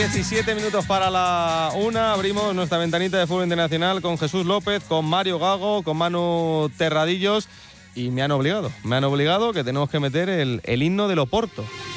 17 minutos para la 1, abrimos nuestra ventanita de fútbol internacional con Jesús López, con Mario Gago, con Manu Terradillos y me han obligado que tenemos que meter el himno del Oporto.